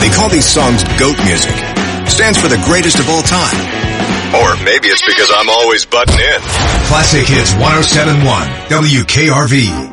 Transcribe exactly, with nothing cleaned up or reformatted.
We call these songs GOAT music. Stands for the greatest of all time. Or maybe it's because I'm always butting in. Classic Hits one oh seven point one W K R V.